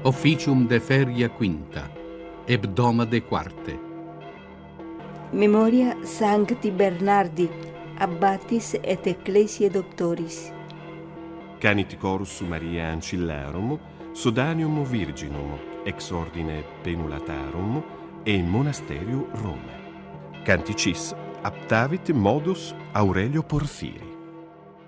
Officium de feria quinta, hebdomade quarte. Memoria Sancti Bernardi, Abbatis et Ecclesiae Doctoris. Canit Chorus Maria Ancillarum, Sodanium Virginum, ex ordine Penulatarum, e in Monasterio Rome. Canticis aptavit modus Aurelio Porphyri.